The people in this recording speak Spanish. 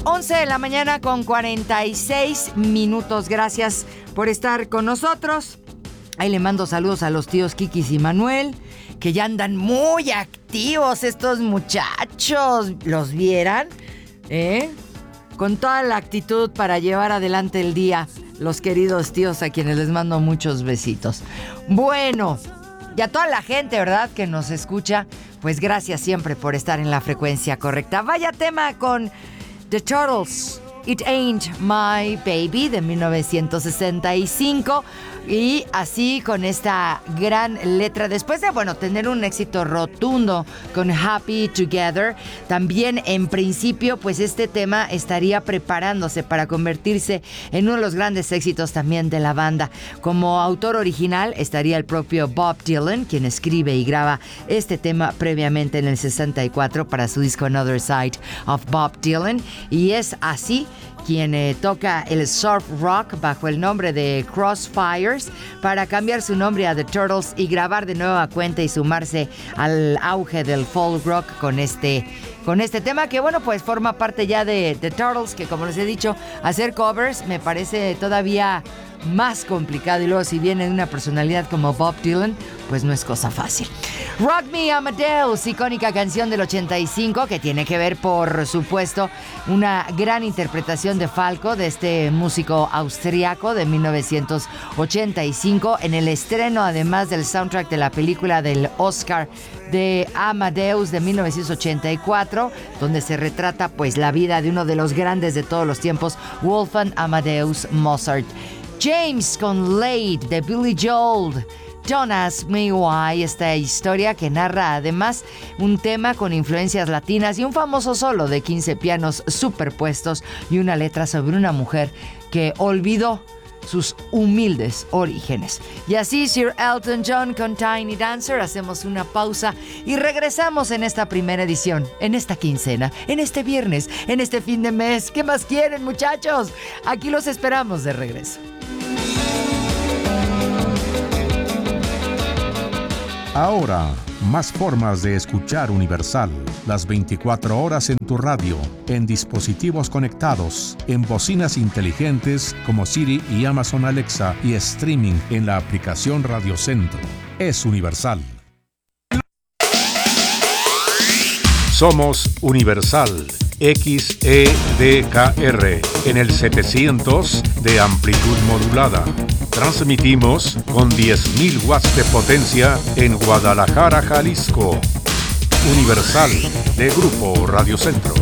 11 de la mañana con 46 minutos. Gracias por estar con nosotros. Ahí le mando saludos a los tíos Kikis y Manuel, que ya andan muy activos estos muchachos. ¿Los vieran? Con toda la actitud para llevar adelante el día, los queridos tíos a quienes les mando muchos besitos. Bueno, y a toda la gente, ¿verdad?, que nos escucha, pues gracias siempre por estar en la frecuencia correcta. Vaya tema con The Turtles, It Ain't My Baby, de 1965. Y así con esta gran letra, después de, tener un éxito rotundo con Happy Together, también en principio, pues este tema estaría preparándose para convertirse en uno de los grandes éxitos también de la banda. Como autor original estaría el propio Bob Dylan, quien escribe y graba este tema previamente en el 64 para su disco Another Side of Bob Dylan. Y es así quien toca el surf rock bajo el nombre de Crossfires para cambiar su nombre a The Turtles y grabar de nueva cuenta y sumarse al auge del folk rock con este tema que, pues forma parte ya de The Turtles, que como les he dicho, hacer covers me parece todavía más complicado, y luego si viene de una personalidad como Bob Dylan, pues no es cosa fácil. Rock Me Amadeus, icónica canción del 85, que tiene que ver, por supuesto, una gran interpretación de Falco, de este músico austriaco de 1985, en el estreno además del soundtrack de la película del Oscar de Amadeus de 1984, donde se retrata pues la vida de uno de los grandes de todos los tiempos, Wolfgang Amadeus Mozart. James con Late, de Billy Joel, Don't Ask Me Why, esta historia que narra además un tema con influencias latinas y un famoso solo de 15 pianos superpuestos y una letra sobre una mujer que olvidó sus humildes orígenes. Y así Sir Elton John con Tiny Dancer. Hacemos una pausa y regresamos en esta primera edición, en esta quincena, en este viernes, en este fin de mes. ¿Qué más quieren, muchachos? Aquí los esperamos de regreso. Ahora, más formas de escuchar Universal. Las 24 horas en tu radio, en dispositivos conectados, en bocinas inteligentes como Siri y Amazon Alexa, y streaming en la aplicación Radio Centro. Es Universal. Somos Universal XEDKR en el 700 de amplitud modulada. Transmitimos con 10.000 watts de potencia en Guadalajara, Jalisco. Universal, de Grupo Radio Centro.